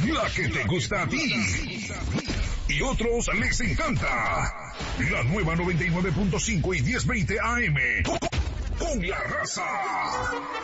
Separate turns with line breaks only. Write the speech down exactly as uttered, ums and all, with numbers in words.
La que te gusta a ti. Y otros les encanta. La nueva noventa y nueve punto cinco y diez veinte A M. Con la raza.